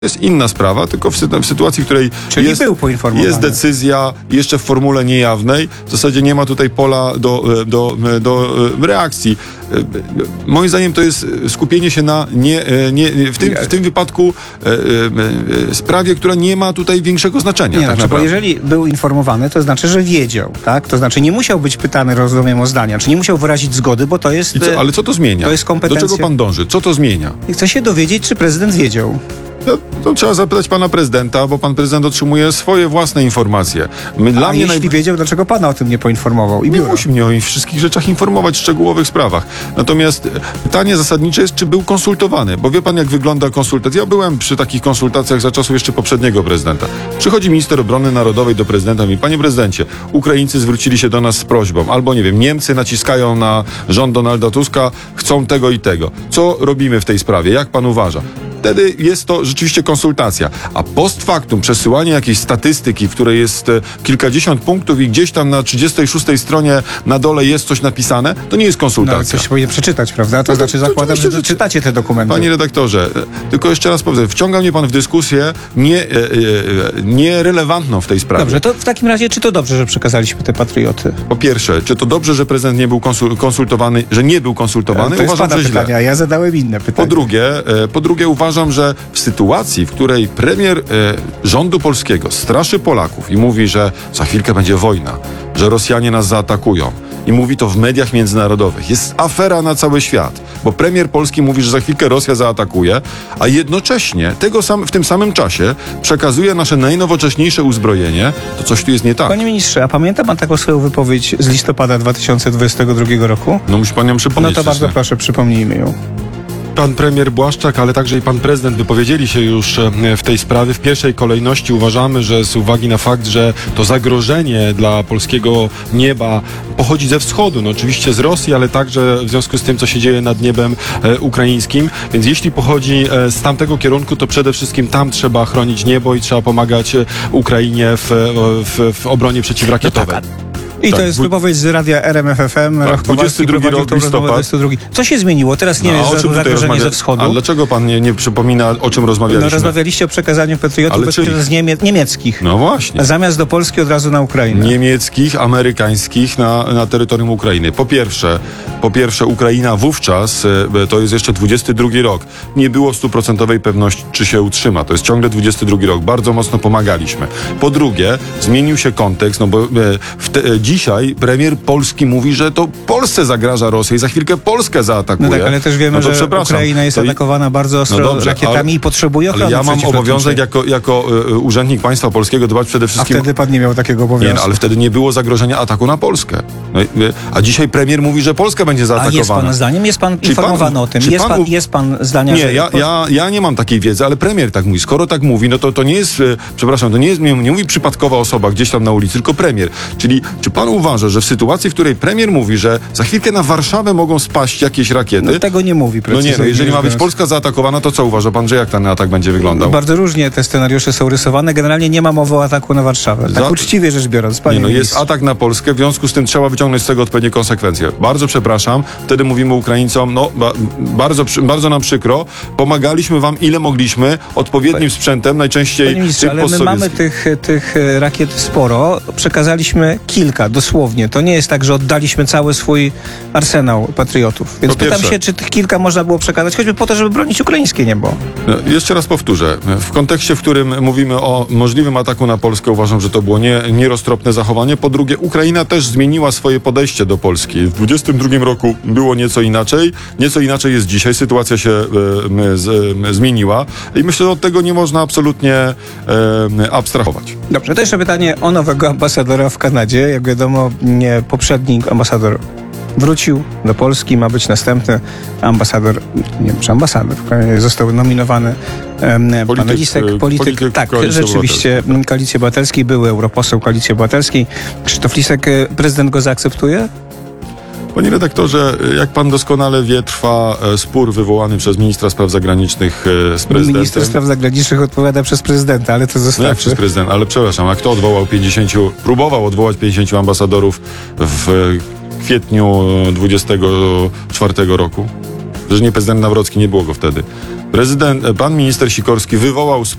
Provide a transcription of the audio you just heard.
jest inna sprawa, tylko w sytuacji, w której jest decyzja jeszcze w formule niejawnej, w zasadzie nie ma tutaj pola do reakcji. Moim zdaniem to jest skupienie się na w tym wypadku sprawie, która nie ma tutaj większego znaczenia. Nie, bo jeżeli był informowany, to znaczy, że wiedział, tak? To znaczy nie musiał być pytany, rozumiem, o zdania, czy nie musiał wyrazić zgody, bo to jest... Ale co to zmienia? To jest kompetencja... Do czego pan dąży? Co to zmienia? Chcę się dowiedzieć, czy prezydent wiedział. To trzeba zapytać pana prezydenta, bo pan prezydent otrzymuje swoje własne informacje. Jeśli wiedział, dlaczego pana o tym nie poinformował? Nie musi mnie o wszystkich rzeczach informować, w szczegółowych sprawach. Natomiast pytanie zasadnicze jest, czy był konsultowany. Bo wie pan, jak wygląda konsultacja. Ja byłem przy takich konsultacjach za czasów jeszcze poprzedniego prezydenta. Przychodzi minister obrony narodowej do prezydenta i mówi: panie prezydencie, Ukraińcy zwrócili się do nas z prośbą. Albo, nie wiem, Niemcy naciskają na rząd Donalda Tuska, chcą tego i tego. Co robimy w tej sprawie? Jak pan uważa? Wtedy jest to rzeczywiście konsultacja. A post factum przesyłanie jakiejś statystyki, w której jest kilkadziesiąt punktów i gdzieś tam na 36 stronie na dole jest coś napisane, to nie jest konsultacja. No, coś powinien przeczytać, prawda? To znaczy zakładam, że czytacie te dokumenty. Panie redaktorze, tylko jeszcze raz powiem, wciąga mnie pan w dyskusję nierelewantną w tej sprawie. Dobrze, to w takim razie, czy to dobrze, że przekazaliśmy te patrioty? Po pierwsze, czy to dobrze, że prezydent nie był konsultowany, że nie był konsultowany? To jest uważam, że pytania, źle. ja zadałem inne pytania. Po drugie, uważam, że w sytuacji, w której premier rządu polskiego straszy Polaków i mówi, że za chwilkę będzie wojna, że Rosjanie nas zaatakują, i mówi to w mediach międzynarodowych, jest afera na cały świat, bo premier polski mówi, że za chwilkę Rosja zaatakuje, a jednocześnie w tym samym czasie przekazuje nasze najnowocześniejsze uzbrojenie, to coś tu jest nie tak. Panie ministrze, a pamięta pan taką swoją wypowiedź z listopada 2022 roku? No musi pan ją przypomnieć. No to bardzo proszę, przypomnijmy ją. Pan premier Błaszczak, ale także i pan prezydent wypowiedzieli się już w tej sprawie. W pierwszej kolejności uważamy, że z uwagi na fakt, że to zagrożenie dla polskiego nieba pochodzi ze wschodu, no oczywiście z Rosji, ale także w związku z tym, co się dzieje nad niebem ukraińskim. Więc jeśli pochodzi z tamtego kierunku, to przede wszystkim tam trzeba chronić niebo i trzeba pomagać Ukrainie w obronie przeciwrakietowej. No tak. I to jest wypowiedź z radia RMF FM. Tak, 22 rok, listopad. Co się zmieniło? Teraz nie jest zagrożenie ze wschodu. A dlaczego pan nie przypomina, o czym rozmawialiśmy? No, rozmawialiście o przekazaniu patriotów z niemieckich. No właśnie. Zamiast do Polski od razu na Ukrainę. Niemieckich, amerykańskich na terytorium Ukrainy. Po pierwsze Ukraina wówczas, to jest jeszcze 22 rok, nie było 100% pewności, czy się utrzyma. To jest ciągle 22 rok. Bardzo mocno pomagaliśmy. Po drugie, zmienił się kontekst, no bo dzisiaj premier polski mówi, że to Polsce zagraża Rosja i za chwilkę Polskę zaatakuje. No tak, ale też wiemy, że Ukraina jest atakowana bardzo ostro rakietami i potrzebuje ochrony. Ale ja mam obowiązek jako urzędnik państwa polskiego dbać przede wszystkim... A wtedy pan nie miał takiego obowiązku. Nie, ale wtedy nie było zagrożenia ataku na Polskę. A dzisiaj premier mówi, że Polska będzie zaatakowana. A jest pan zdaniem? Jest pan informowany o tym? Jest pan zdania, nie, ja nie mam takiej wiedzy, ale premier tak mówi. Skoro tak mówi, no to nie jest, przepraszam, to nie mówi przypadkowa osoba gdzieś tam na ulicy, tylko premier. Czyli czy pan uważa, że w sytuacji, w której premier mówi, że za chwilkę na Warszawę mogą spaść jakieś rakiety... No tego nie mówi precyzyjnie. No nie, jeżeli ma być Polska zaatakowana, to co uważa pan, że jak ten atak będzie wyglądał? Bardzo różnie te scenariusze są rysowane. Generalnie nie ma mowy o ataku na Warszawę. Tak uczciwie rzecz biorąc, panie ministrze. Jest atak na Polskę, w związku z tym trzeba wyciągnąć z tego odpowiednie konsekwencje. Bardzo przepraszam, wtedy mówimy Ukraińcom, bardzo nam przykro, pomagaliśmy wam ile mogliśmy, odpowiednim sprzętem, najczęściej... Panie ministrze, ale my mamy tych rakiet sporo, przekazaliśmy kilka, dosłownie. To nie jest tak, że oddaliśmy cały swój arsenał patriotów. Więc pytam się, czy tych kilka można było przekazać, choćby po to, żeby bronić ukraińskie niebo. Jeszcze raz powtórzę. W kontekście, w którym mówimy o możliwym ataku na Polskę, uważam, że to było nieroztropne zachowanie. Po drugie, Ukraina też zmieniła swoje podejście do Polski. W 22 roku było nieco inaczej. Nieco inaczej jest dzisiaj. Sytuacja się zmieniła. I myślę, że od tego nie można absolutnie abstrahować. Dobrze, to jeszcze pytanie o nowego ambasadora w Kanadzie. Jak wiadomo, poprzedni ambasador wrócił do Polski, ma być następny ambasador, nie wiem, czy ambasador, został nominowany pan Lisek, polityk tak, rzeczywiście, Koalicji Obywatelskiej, były europoseł Koalicji Obywatelskiej. Krzysztof Lisek, prezydent go zaakceptuje? Panie redaktorze, jak pan doskonale wie, trwa spór wywołany przez ministra spraw zagranicznych z prezydentem. Minister spraw zagranicznych odpowiada przez prezydenta, ale to zostawmy. Nie przez prezydenta, ale przepraszam, a kto próbował odwołać 50 ambasadorów w kwietniu 24 roku? Że nie prezydent Nawrocki, nie było go wtedy. Pan minister Sikorski wywołał